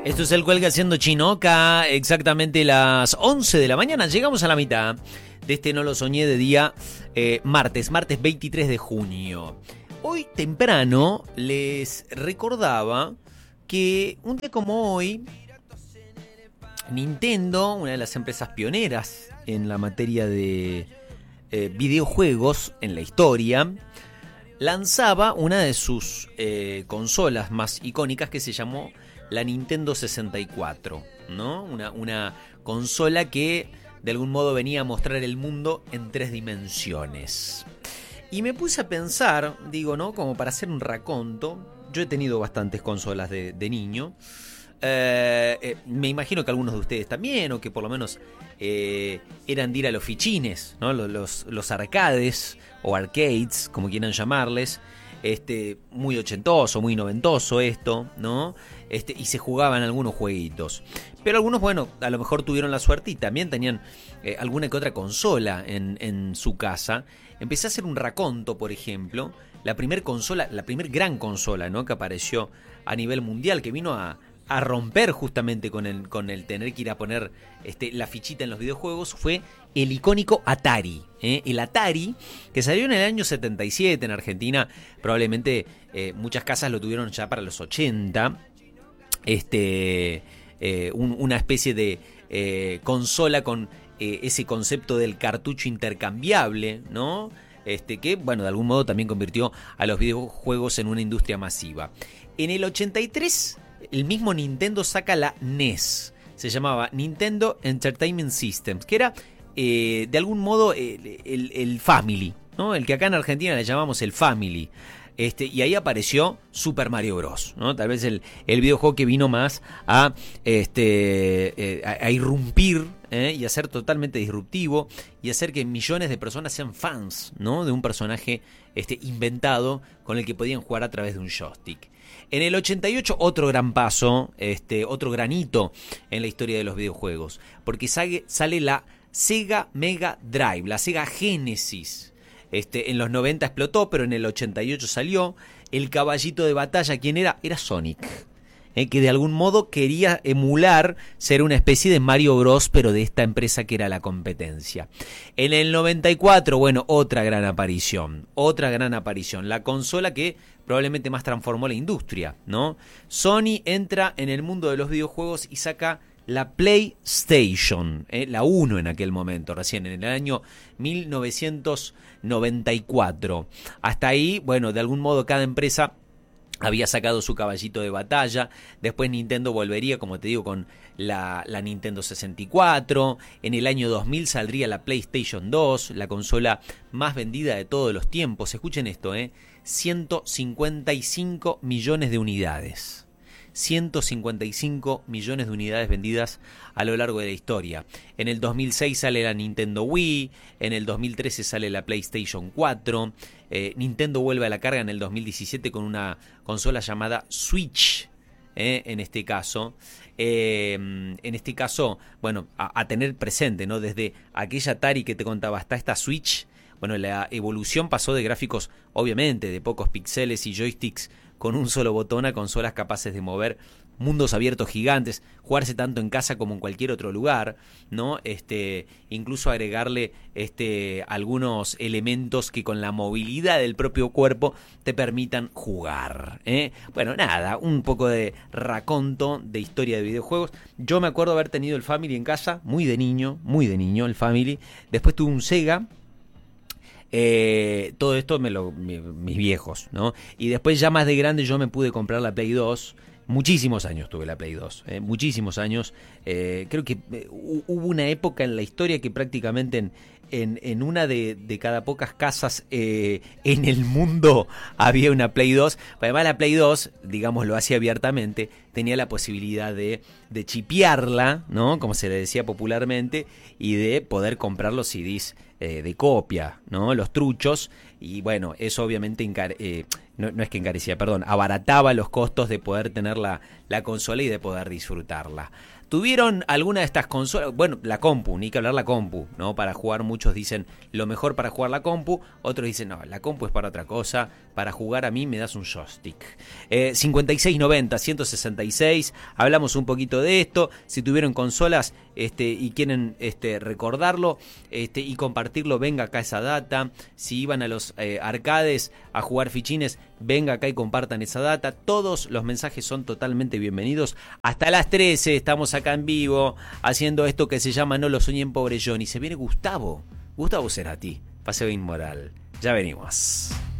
Esto es el Cuelga haciendo Chinoca, exactamente las 11 de la mañana. Llegamos a la mitad de este No Lo Soñé de día martes 23 de junio. Hoy temprano les recordaba que un día como hoy, Nintendo, una de las empresas pioneras en la materia de videojuegos en la historia, lanzaba una de sus consolas más icónicas que se llamó la Nintendo 64, ¿no? Una consola que de algún modo venía a mostrar el mundo en 3 dimensiones. Y me puse a pensar, digo, ¿no? Como para hacer un raconto. Yo he tenido bastantes consolas de niño. Me imagino que algunos de ustedes también, o que por lo menos eran de ir a los fichines, ¿no? Los arcades o arcades, como quieran llamarles. Muy ochentoso, muy noventoso esto, ¿no? Y se jugaban algunos jueguitos. Pero algunos, bueno, a lo mejor tuvieron la suerte y también tenían alguna que otra consola en su casa. Empecé a hacer un raconto, por ejemplo. La primer gran consola, ¿no? Que apareció a nivel mundial, que vino a romper justamente con el tener que ir a poner la fichita en los videojuegos, fue el icónico Atari. El Atari, que salió en el año 77 en Argentina, probablemente muchas casas lo tuvieron ya para los 80. Una especie de consola con ese concepto del cartucho intercambiable, ¿no? Que, bueno, de algún modo también convirtió a los videojuegos en una industria masiva. En el 83... el mismo Nintendo saca la NES, se llamaba Nintendo Entertainment System, que era de algún modo el Family, ¿no? El que acá en Argentina le llamamos el Family. Y ahí apareció Super Mario Bros., ¿no? Tal vez el videojuego que vino más a irrumpir y a ser totalmente disruptivo y hacer que millones de personas sean fans, ¿no? De un personaje inventado con el que podían jugar a través de un joystick. En el 88 otro gran paso, otro granito en la historia de los videojuegos, porque sale la Sega Mega Drive, la Sega Genesis. En los 90 explotó, pero en el 88 salió. El caballito de batalla, ¿quién era? Era Sonic, que de algún modo quería emular ser una especie de Mario Bros, pero de esta empresa que era la competencia. En el 94, bueno, otra gran aparición, la consola que probablemente más transformó la industria, ¿no? Sony entra en el mundo de los videojuegos y saca la PlayStation, la 1 en aquel momento, recién en el año 1994. Hasta ahí, bueno, de algún modo cada empresa había sacado su caballito de batalla. Después Nintendo volvería, como te digo, con la Nintendo 64. En el año 2000 saldría la PlayStation 2, la consola más vendida de todos los tiempos. Escuchen esto, 155 millones de unidades. 155 millones de unidades vendidas a lo largo de la historia. En el 2006 sale la Nintendo Wii, en el 2013 sale la PlayStation 4, Nintendo vuelve a la carga en el 2017 con una consola llamada Switch, en este caso, bueno, a tener presente, ¿no? Desde aquella Atari que te contaba hasta esta Switch, bueno, la evolución pasó de gráficos, obviamente, de pocos píxeles y joysticks con un solo botón a consolas capaces de mover mundos abiertos gigantes, jugarse tanto en casa como en cualquier otro lugar, ¿no? Incluso agregarle algunos elementos que con la movilidad del propio cuerpo te permitan jugar, Bueno, nada, un poco de raconto de historia de videojuegos. Yo me acuerdo haber tenido el Family en casa, muy de niño, el Family. Después tuve un Sega. Todo esto mis viejos, ¿no? Y después ya más de grande yo me pude comprar la Play 2. Muchísimos años tuve la Play 2, muchísimos años. Creo que hubo una época en la historia que prácticamente en una de cada pocas casas en el mundo había una Play 2. Además la Play 2, digámoslo así abiertamente, tenía la posibilidad de chipearla, ¿no? Como se le decía popularmente, y de poder comprar los CDs de copia, ¿no? Los truchos. Y bueno, eso obviamente no es que encarecía, perdón, abarataba los costos de poder tener la consola y de poder disfrutarla. ¿Tuvieron alguna de estas consolas? Bueno, la compu, ni que hablar la compu, ¿no? Para jugar muchos dicen lo mejor para jugar la compu, otros dicen no, la compu es para otra cosa, para jugar a mí me das un joystick. 5690, 166, hablamos un poquito de esto, si tuvieron consolas y quieren recordarlo y compartirlo, venga acá esa data, si iban a los arcades a jugar fichines, venga acá y compartan esa data, todos los mensajes son totalmente bienvenidos. Hasta las 13 estamos acá en vivo haciendo esto que se llama No lo soñé, pobre Johnny. Se viene Gustavo Cerati, Paseo Inmoral. Ya venimos.